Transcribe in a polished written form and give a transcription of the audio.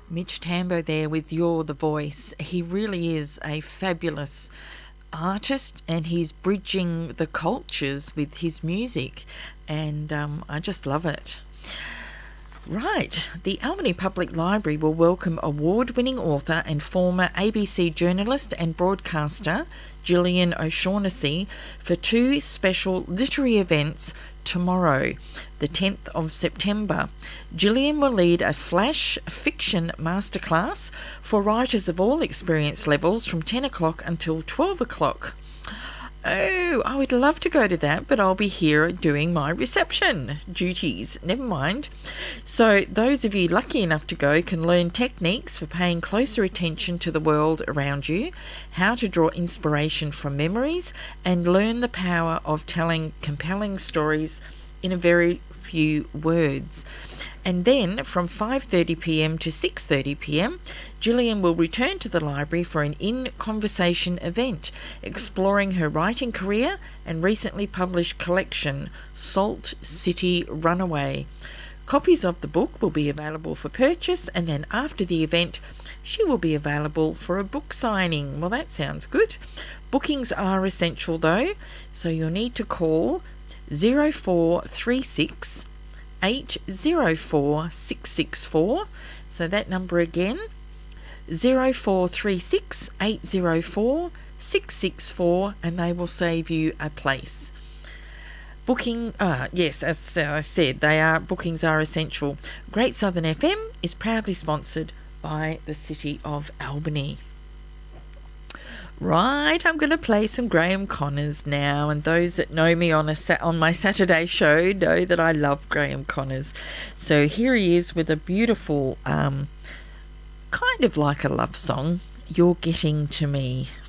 Mitch Tambo there with You're the Voice. He really is a fabulous artist, and he's bridging the cultures with his music, and I just love it. Right, the Albany Public Library will welcome award-winning author and former ABC journalist and broadcaster Gillian O'Shaughnessy for two special literary events tomorrow, the 10th of September. Gillian will lead a flash fiction masterclass for writers of all experience levels from 10 o'clock until 12 o'clock. Oh, I would love to go to that, but I'll be here doing my reception duties. Never mind. So those of you lucky enough to go can learn techniques for paying closer attention to the world around you, how to draw inspiration from memories, and learn the power of telling compelling stories in a very few words. And then from 5:30pm to 6:30pm, Gillian will return to the library for an in-conversation event exploring her writing career and recently published collection, Salt City Runaway. Copies of the book will be available for purchase, and then after the event, she will be available for a book signing. Well, that sounds good. Bookings are essential though, so you'll need to call 0436 804 664. So that number again, 0436 804 664, and they will save you a place. Booking, yes, as I said, bookings are essential. Great Southern FM is proudly sponsored by the City of Albany. Right, I'm going to play some Graham Connors now, and those that know me on my Saturday show know that I love Graham Connors. So here he is with a beautiful, kind of like a love song, You're Getting to Me.